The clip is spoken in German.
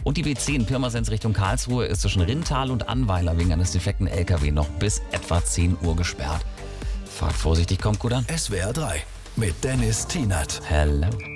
Und die B10 Pirmasens Richtung Karlsruhe ist zwischen Rintal und Annweiler wegen eines defekten LKW noch bis etwa 10 Uhr gesperrt. Fahrt vorsichtig, kommt gut an. SWR 3 mit Dennis Tienert. Hello.